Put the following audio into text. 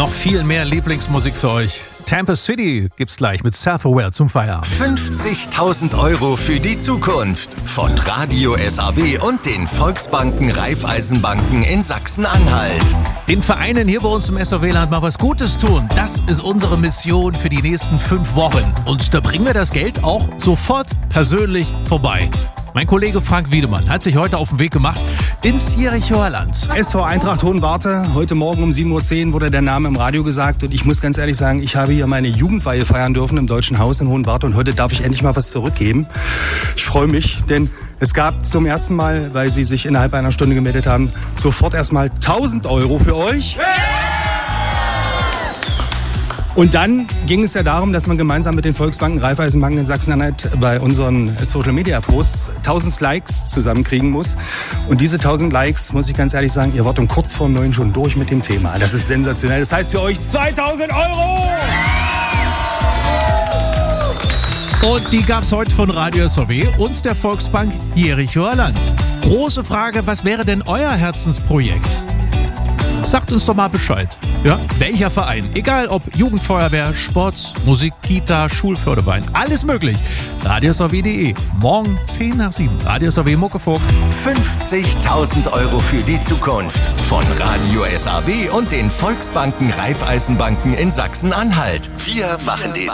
noch viel mehr Lieblingsmusik für euch. Tampa City gibt's gleich mit Self-Aware zum Feierabend. 50.000 € für die Zukunft von Radio SAW und den Volksbanken Raiffeisenbanken in Sachsen-Anhalt. Den Vereinen hier bei uns im SAW-Land mal was Gutes tun. Das ist unsere Mission für die nächsten 5 Wochen. Und da bringen wir das Geld auch sofort persönlich vorbei. Mein Kollege Frank Wiedemann hat sich heute auf den Weg gemacht ins Jerichoer Land. SV Eintracht Hohenwarte, heute Morgen um 7.10 Uhr wurde der Name im Radio gesagt und ich muss ganz ehrlich sagen, ich habe hier meine Jugendweihe feiern dürfen im Deutschen Haus in Hohenwarte und heute darf ich endlich mal was zurückgeben. Ich freue mich, denn es gab zum ersten Mal, weil Sie sich innerhalb einer Stunde gemeldet haben, sofort erstmal 1.000 € für euch. Und dann ging es ja darum, dass man gemeinsam mit den Volksbanken, Raiffeisenbanken in Sachsen-Anhalt bei unseren Social-Media-Posts 1.000 Likes zusammenkriegen muss. Und diese 1.000 Likes, muss ich ganz ehrlich sagen, ihr wart um kurz vor 9 schon durch mit dem Thema. Das ist sensationell. Das heißt für euch 2.000 €! Und die gab's heute von Radio SAW und der Volksbank Jerichoer Land. Große Frage, was wäre denn euer Herzensprojekt? Sagt uns doch mal Bescheid. Ja, welcher Verein? Egal ob Jugendfeuerwehr, Sport, Musik, Kita, Schulförderverein, alles möglich. radiosaw.de. Morgen 10 nach 7. Radio SAW Muckefuck. 50.000 € für die Zukunft von Radio SAW und den Volksbanken Raiffeisenbanken in Sachsen-Anhalt. Wir machen den